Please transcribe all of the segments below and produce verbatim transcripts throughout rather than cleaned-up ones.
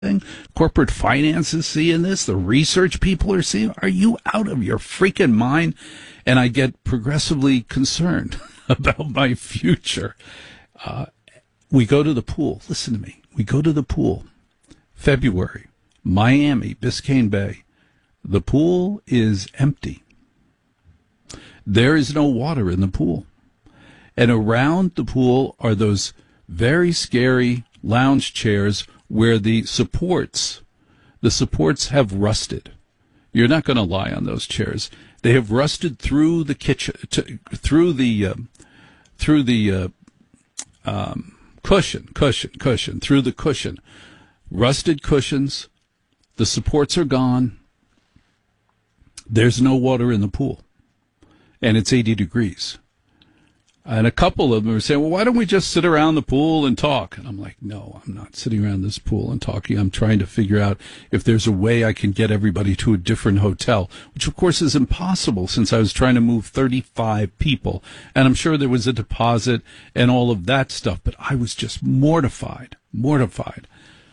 thing? Corporate finance is seeing this. The research people are seeing. Are you out of your freaking mind? And I get progressively concerned about my future. Uh, we go to the pool. Listen to me. We go to the pool. February, Miami, Biscayne Bay. The pool is empty. There is no water in the pool. And around the pool are those very scary lounge chairs where the supports, the supports have rusted. You're not going to lie on those chairs. They have rusted through the kitchen, to, through the, uh, through the uh, um, cushion, cushion, cushion, through the cushion. Rusted cushions. The supports are gone. There's no water in the pool. And it's eighty degrees. And a couple of them are saying, well, why don't we just sit around the pool and talk? And I'm like, no, I'm not sitting around this pool and talking. I'm trying to figure out if there's a way I can get everybody to a different hotel, which, of course, is impossible since I was trying to move thirty-five people. And I'm sure there was a deposit and all of that stuff, but I was just mortified, mortified.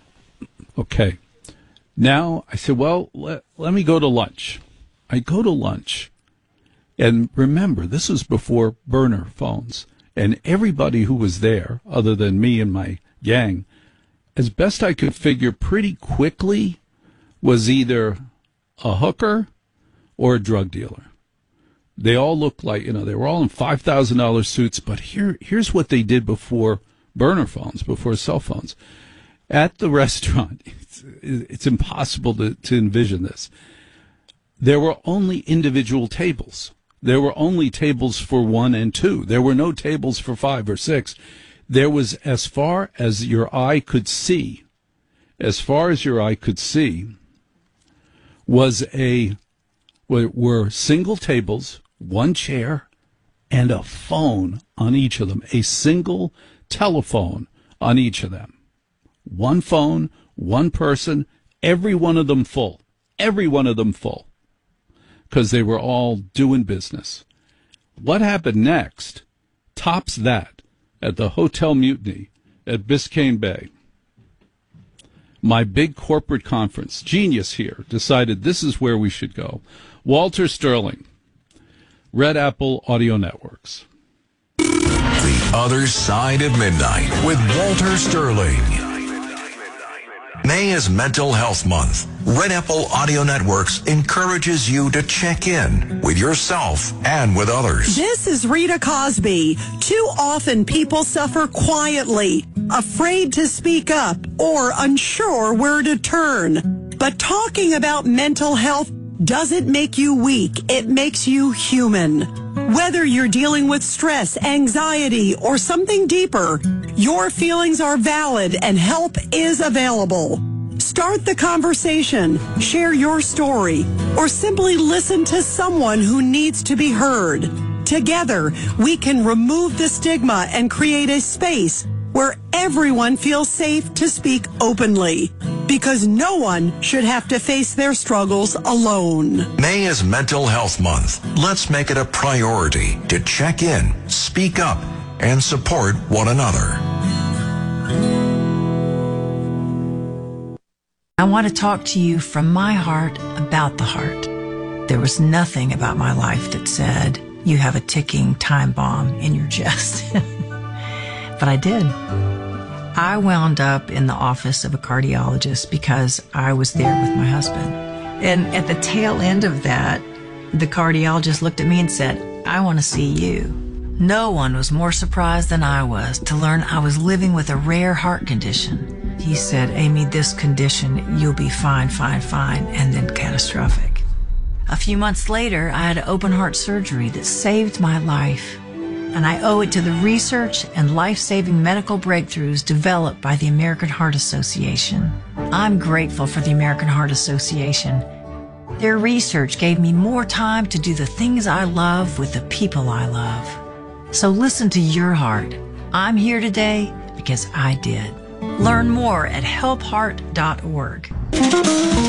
Okay. Now I said, well, let, let me go to lunch. I go to lunch. And remember, this was before burner phones. And everybody who was there, other than me and my gang, as best I could figure pretty quickly, was either a hooker or a drug dealer. They all looked like, you know, they were all in five thousand dollars suits. But here, here's what they did before burner phones, before cell phones. At the restaurant, it's, it's impossible to, to envision this. There were only individual tables. There were only tables for one and two. There were no tables for five or six. There was, as far as your eye could see, as far as your eye could see, was a, were single tables, one chair, and a phone on each of them. A single telephone on each of them. One phone, one person, every one of them full. Every one of them full. Because they were all doing business. What happened next tops that at the Hotel Mutiny at Biscayne Bay. My big corporate conference, Genius here, decided this is where we should go. Walter Sterling, Red Apple Audio Networks. The Other Side of Midnight with Walter Sterling. May is Mental Health Month. Red Apple Audio Networks encourages you to check in with yourself and with others. This is Rita Cosby. Too often people suffer quietly, afraid to speak up, or unsure where to turn. But talking about mental health doesn't make you weak. It makes you human. Whether you're dealing with stress, anxiety, or something deeper, your feelings are valid and help is available. Start the conversation, share your story, or simply listen to someone who needs to be heard. Together, we can remove the stigma and create a space where everyone feels safe to speak openly. Because no one should have to face their struggles alone. May is Mental Health Month. Let's make it a priority to check in, speak up, and support one another. I want to talk to you from my heart about the heart. There was nothing about my life that said, you have a ticking time bomb in your chest. But I did. I wound up in the office of a cardiologist because I was there with my husband. And at the tail end of that, the cardiologist looked at me and said, I want to see you. No one was more surprised than I was to learn I was living with a rare heart condition. He said, Amy, this condition, you'll be fine, fine, fine, and then catastrophic. A few months later, I had open heart surgery that saved my life. And I owe it to the research and life-saving medical breakthroughs developed by the American Heart Association. I'm grateful for the American Heart Association. Their research gave me more time to do the things I love with the people I love. So listen to your heart. I'm here today because I did. Learn more at help heart dot org.